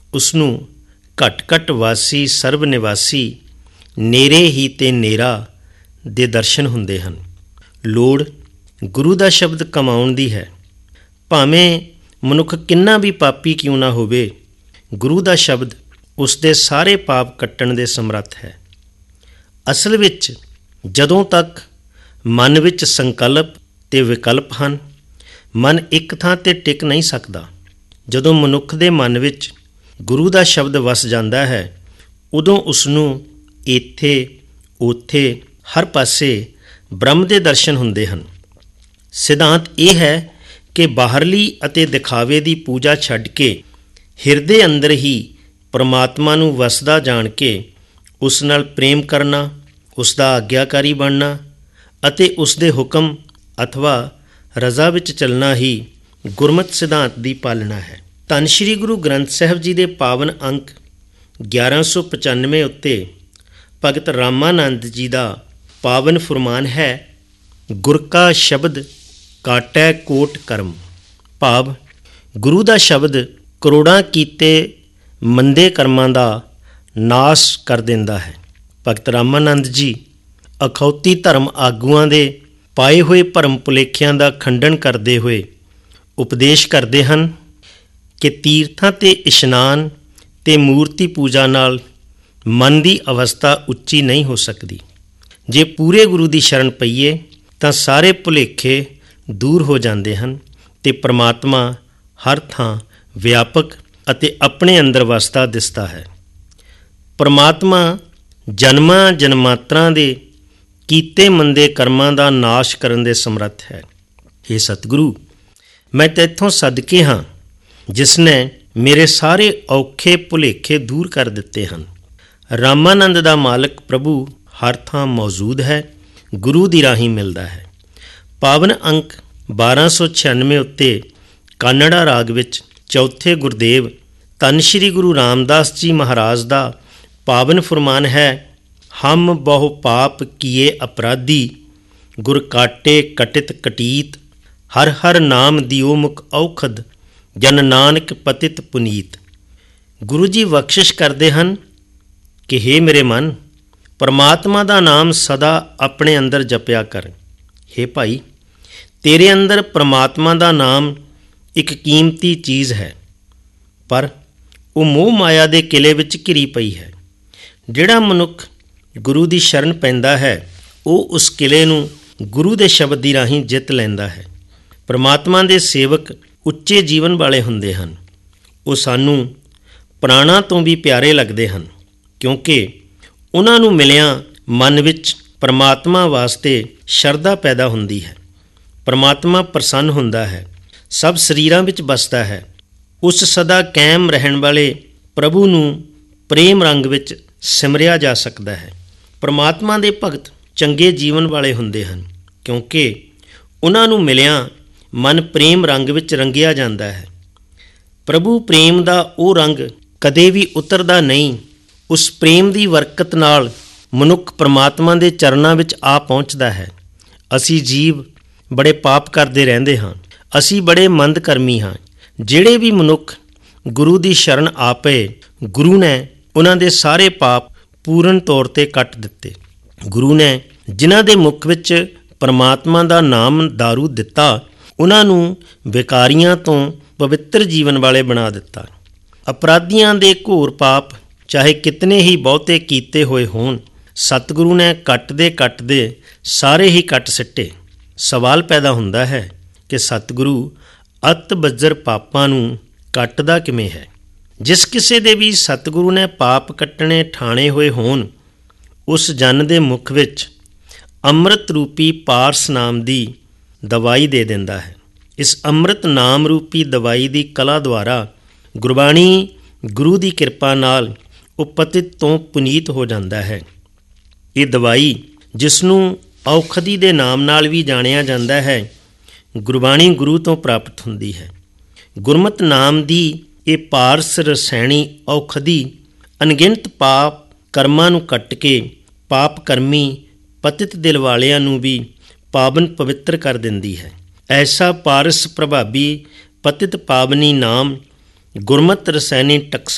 ਉਸਨੂੰ ਘਟ ਘਟ ਵਾਸੀ ਸਰਬ ਨਿਵਾਸੀ ਨੇਰੇ ਹੀ ਤੇ ਨੇਰਾ ਦੇ ਦਰਸ਼ਨ ਹੁੰਦੇ ਹਨ। ਲੋੜ ਗੁਰੂ ਦਾ ਸ਼ਬਦ ਕਮਾਉਣ ਦੀ ਹੈ। ਭਾਵੇਂ ਮਨੁੱਖ ਕਿੰਨਾ ਵੀ ਪਾਪੀ ਕਿਉਂ ਨਾ ਹੋਵੇ, ਗੁਰੂ ਦਾ ਸ਼ਬਦ ਉਸ ਦੇ ਸਾਰੇ ਪਾਪ ਕੱਟਣ ਦੇ ਸਮਰੱਥ ਹੈ। ਅਸਲ ਵਿੱਚ ਜਦੋਂ ਤੱਕ ਮਨ ਵਿੱਚ ਸੰਕਲਪ ਤੇ ਵਿਕਲਪ ਹਨ, ਮਨ ਇੱਕ ਥਾਂ 'ਤੇ ਟਿਕ ਨਹੀਂ ਸਕਦਾ। ਜਦੋਂ ਮਨੁੱਖ ਦੇ ਮਨ ਵਿੱਚ ਗੁਰੂ ਦਾ ਸ਼ਬਦ ਵਸ ਜਾਂਦਾ ਹੈ, ਉਦੋਂ ਉਸਨੂੰ ਇੱਥੇ ਉੱਥੇ ਹਰ ਪਾਸੇ ਬ੍ਰਹਮ ਦੇ ਦਰਸ਼ਨ ਹੁੰਦੇ ਹਨ। ਸਿਧਾਂਤ ਇਹ ਹੈ ਕਿ ਬਾਹਰਲੀ ਅਤੇ ਦਿਖਾਵੇ ਦੀ ਪੂਜਾ ਛੱਡ ਕੇ ਹਿਰਦੇ ਅੰਦਰ ਹੀ ਪਰਮਾਤਮਾ ਨੂੰ ਵਸਦਾ ਜਾਣ ਕੇ ਉਸ ਨਾਲ ਪ੍ਰੇਮ ਕਰਨਾ, ਉਸ ਦਾ ਆਗਿਆਕਾਰੀ ਬਣਨਾ ਅਤੇ ਉਸ ਦੇ ਹੁਕਮ ਅਥਵਾ ਰਜ਼ਾ ਵਿੱਚ ਚੱਲਣਾ ਹੀ ਗੁਰਮਤਿ ਸਿਧਾਂਤ ਦੀ ਪਾਲਣਾ ਹੈ। ਧੰਨ ਸ਼੍ਰੀ ਗੁਰੂ ਗ੍ਰੰਥ ਸਾਹਿਬ ਜੀ ਦੇ ਪਾਵਨ ਅੰਕ 1195 ਉੱਤੇ ਭਗਤ ਰਾਮਾਨੰਦ ਜੀ ਦਾ ਪਾਵਨ ਫੁਰਮਾਨ ਹੈ, ਗੁਰ ਕਾ ਸ਼ਬਦ ਕਾਟੈ ਕੋਟ ਕਰਮ। ਭਾਵ ਗੁਰੂ ਦਾ ਸ਼ਬਦ ਕਰੋੜਾਂ ਕੀਤੇ ਮੰਦੇ ਕਰਮਾਂ ਦਾ ਨਾਸ਼ ਕਰ ਦਿੰਦਾ ਹੈ। ਭਗਤ ਰਾਮਾਨੰਦ ਜੀ ਅਖੌਤੀ ਧਰਮ ਆਗੂਆਂ ਦੇ ਪਾਏ ਹੋਏ ਭਰਮ ਭੁਲੇਖਿਆਂ ਦਾ ਖੰਡਨ ਕਰਦੇ ਹੋਏ ਉਪਦੇਸ਼ ਕਰਦੇ ਹਨ ਕਿ ਤੀਰਥਾਂ 'ਤੇ ਇਸ਼ਨਾਨ ਅਤੇ ਮੂਰਤੀ ਪੂਜਾ ਨਾਲ ਮਨ ਦੀ ਅਵਸਥਾ ਉੱਚੀ ਨਹੀਂ ਹੋ ਸਕਦੀ। ਜੇ ਪੂਰੇ ਗੁਰੂ ਦੀ ਸ਼ਰਨ ਪਈਏ ਤਾਂ ਸਾਰੇ ਭੁਲੇਖੇ ਦੂਰ ਹੋ ਜਾਂਦੇ ਹਨ ਅਤੇ ਪਰਮਾਤਮਾ ਹਰ ਥਾਂ ਵਿਆਪਕ ਅਤੇ ਆਪਣੇ ਅੰਦਰ ਵਸਦਾ ਦਿਸਦਾ ਹੈ। ਪਰਮਾਤਮਾ ਜਨਮਾਂ ਜਨਮਾਂਤਰਾਂ ਦੇ ਕੀਤੇ ਮੰਦੇ ਕਰਮਾਂ ਦਾ ਨਾਸ਼ ਕਰਨ ਦੇ ਸਮਰੱਥ ਹੈ। ਹੇ ਸਤਿਗੁਰੂ, ਮੈਂ ਤੈਥੋਂ ਸਦਕੇ ਹਾਂ ਜਿਸ ਨੇ ਮੇਰੇ ਸਾਰੇ ਔਖੇ ਭੁਲੇਖੇ ਦੂਰ ਕਰ ਦਿੱਤੇ ਹਨ। ਰਾਮਾਨੰਦ ਦਾ ਮਾਲਕ ਪ੍ਰਭੂ ਹਰ ਥਾਂ ਮੌਜੂਦ ਹੈ, ਗੁਰੂ ਦੀ ਰਾਹੀਂ ਮਿਲਦਾ ਹੈ। ਪਾਵਨ ਅੰਕ 1296 ਉੱਤੇ ਕਾਨੜਾ ਰਾਗ ਵਿੱਚ ਚੌਥੇ ਗੁਰਦੇਵ ਧੰਨ ਸ਼੍ਰੀ ਗੁਰੂ ਰਾਮਦਾਸ ਜੀ ਮਹਾਰਾਜ ਦਾ ਪਾਵਨ ਫੁਰਮਾਨ ਹੈ, ਹਮ ਬਹੁ ਪਾਪ ਕੀਏ ਅਪਰਾਧੀ ਗੁਰ ਕਾਟੇ ਕਟਿਤ ਕਟੀਤ ਹਰ ਹਰ ਨਾਮ ਦਿਓ ਮੁਖ ਔਖਦ ਜਨ ਨਾਨਕ ਪਤਿਤ ਪੁਨੀਤ। ਗੁਰੂ ਜੀ ਬਖਸ਼ਿਸ਼ ਕਰਦੇ ਹਨ ਕਿ ਹੇ ਮੇਰੇ ਮਨ, ਪਰਮਾਤਮਾ ਦਾ ਨਾਮ ਸਦਾ ਆਪਣੇ ਅੰਦਰ ਜਪਿਆ ਕਰ। ਹੇ ਭਾਈ, ਤੇਰੇ ਅੰਦਰ ਪਰਮਾਤਮਾ ਦਾ ਨਾਮ ਇੱਕ ਕੀਮਤੀ ਚੀਜ਼ ਹੈ, ਪਰ ਉਹ ਮੋਹ ਮਾਇਆ ਦੇ ਕਿਲੇ ਵਿੱਚ ਘਿਰੀ ਪਈ ਹੈ। ਜਿਹੜਾ ਮਨੁੱਖ ਗੁਰੂ ਦੀ ਸ਼ਰਨ ਪੈਂਦਾ ਹੈ, ਉਹ ਉਸ ਕਿਲੇ ਨੂੰ ਗੁਰੂ ਦੇ ਸ਼ਬਦ ਦੀ ਰਾਹੀਂ ਜਿੱਤ ਲੈਂਦਾ ਹੈ। ਪਰਮਾਤਮਾ ਦੇ ਸੇਵਕ ਉੱਚੇ ਜੀਵਨ ਵਾਲੇ ਹੁੰਦੇ ਹਨ। ਉਹ ਸਾਨੂੰ ਪ੍ਰਾਣਾਂ ਤੋਂ ਵੀ ਪਿਆਰੇ ਲੱਗਦੇ ਹਨ, ਕਿਉਂਕਿ ਉਹਨਾਂ ਨੂੰ ਮਿਲਿਆਂ ਮਨ ਵਿੱਚ ਪਰਮਾਤਮਾ ਵਾਸਤੇ ਸ਼ਰਧਾ ਪੈਦਾ ਹੁੰਦੀ ਹੈ। ਪਰਮਾਤਮਾ ਪ੍ਰਸੰਨ ਹੁੰਦਾ ਹੈ, ਸਭ ਸਰੀਰਾਂ ਵਿੱਚ ਵਸਦਾ ਹੈ। ਉਸ ਸਦਾ ਕਾਇਮ ਰਹਿਣ ਵਾਲੇ ਪ੍ਰਭੂ ਨੂੰ ਪ੍ਰੇਮ ਰੰਗ ਵਿੱਚ ਸਿਮਰਿਆ ਜਾ ਸਕਦਾ ਹੈ। ਪਰਮਾਤਮਾ ਦੇ ਭਗਤ ਚੰਗੇ ਜੀਵਨ ਵਾਲੇ ਹੁੰਦੇ ਹਨ, ਕਿਉਂਕਿ ਉਹਨਾਂ ਨੂੰ ਮਿਲਿਆਂ ਮਨ ਪ੍ਰੇਮ ਰੰਗ ਵਿੱਚ ਰੰਗਿਆ ਜਾਂਦਾ ਹੈ। ਪ੍ਰਭੂ ਪ੍ਰੇਮ ਦਾ ਉਹ ਰੰਗ ਕਦੇ ਵੀ ਉਤਰਦਾ ਨਹੀਂ। ਉਸ ਪ੍ਰੇਮ ਦੀ ਬਰਕਤ ਨਾਲ ਮਨੁੱਖ ਪਰਮਾਤਮਾ ਦੇ ਚਰਨਾਂ ਵਿੱਚ ਆ ਪਹੁੰਚਦਾ ਹੈ। ਅਸੀਂ ਜੀਵ ਬੜੇ ਪਾਪ ਕਰਦੇ ਰਹਿੰਦੇ ਹਾਂ, ਅਸੀਂ ਬੜੇ ਮੰਦਕਰਮੀ ਹਾਂ। ਜਿਹੜੇ ਵੀ ਮਨੁੱਖ ਗੁਰੂ ਦੀ ਸ਼ਰਨ ਆ ਪਏ, ਗੁਰੂ ਨੇ ਉਹਨਾਂ ਦੇ ਸਾਰੇ ਪਾਪ ਪੂਰਨ ਤੌਰ 'ਤੇ ਕੱਟ ਦਿੱਤੇ। ਗੁਰੂ ਨੇ ਜਿਨ੍ਹਾਂ ਦੇ ਮੁੱਖ ਵਿੱਚ ਪਰਮਾਤਮਾ ਦਾ ਨਾਮ ਦਾਰੂ ਦਿੱਤਾ, ਉਹਨਾਂ ਨੂੰ ਵਿਕਾਰੀਆਂ ਤੋਂ ਪਵਿੱਤਰ ਜੀਵਨ ਵਾਲੇ ਬਣਾ ਦਿੱਤਾ। ਅਪਰਾਧੀਆਂ ਦੇ ਘੋਰ ਪਾਪ ਚਾਹੇ ਕਿਤਨੇ ਹੀ ਬਹੁਤੇ ਕੀਤੇ ਹੋਏ ਹੋਣ, ਸਤਿਗੁਰੂ ਨੇ ਕੱਟਦੇ ਸਾਰੇ ਹੀ ਕੱਟ ਸਿੱਟੇ। ਸਵਾਲ ਪੈਦਾ ਹੁੰਦਾ ਹੈ ਕਿ ਸਤਿਗੁਰੂ ਅਤ ਬੱਜਰ ਪਾਪਾਂ ਨੂੰ ਕੱਟਦਾ ਕਿਵੇਂ ਹੈ? ਜਿਸ ਕਿਸੇ ਦੇ ਵੀ ਸਤਿਗੁਰੂ ਨੇ ਪਾਪ ਕੱਟਣੇ ਠਾਣੇ ਹੋਏ ਹੋਣ, ਉਸ ਜਨ ਦੇ ਮੁੱਖ ਵਿੱਚ ਅੰਮ੍ਰਿਤ ਰੂਪੀ ਪਾਰਸ ਨਾਮ ਦੀ ਦਵਾਈ ਦੇ ਦਿੰਦਾ ਹੈ। ਇਸ ਅੰਮ੍ਰਿਤ ਨਾਮ ਰੂਪੀ ਦਵਾਈ ਦੀ ਕਲਾ ਦੁਆਰਾ ਗੁਰਬਾਣੀ ਗੁਰੂ ਦੀ ਕਿਰਪਾ ਨਾਲ ਉਹ ਪਤਿਤ ਤੋਂ ਪੁਨੀਤ ਹੋ ਜਾਂਦਾ ਹੈ। ਇਹ ਦਵਾਈ, ਜਿਸ ਨੂੰ ਔਖਦੀ ਦੇ ਨਾਮ ਨਾਲ ਵੀ ਜਾਣਿਆ ਜਾਂਦਾ ਹੈ, ਗੁਰਬਾਣੀ ਗੁਰੂ ਤੋਂ ਪ੍ਰਾਪਤ ਹੁੰਦੀ ਹੈ। ਗੁਰਮਤਿ ਨਾਮ ਦੀ ਇਹ ਪਾਰਸ ਰਸੈਣੀ ਔਖਦੀ ਅਣਗਿਣਤ ਪਾਪ ਕਰਮਾਂ ਨੂੰ ਕੱਟ ਕੇ ਪਾਪ ਕਰਮੀ ਪਤਿਤ ਦਿਲ ਵਾਲਿਆਂ ਨੂੰ ਵੀ ਪਾਵਨ ਪਵਿੱਤਰ ਕਰ ਦਿੰਦੀ ਹੈ। ਐਸਾ ਪਾਰਸ ਪ੍ਰਭਾਵੀ ਪਤਿਤ ਪਾਵਨੀ ਨਾਮ ਗੁਰਮਤਿ ਰਸੈਣੀ ਟਕਸਾ